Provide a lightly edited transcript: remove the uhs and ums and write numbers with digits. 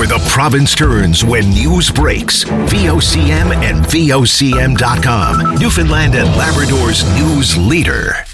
the province turns when news breaks. VOCM and VOCM.com. Newfoundland and Labrador's news leader.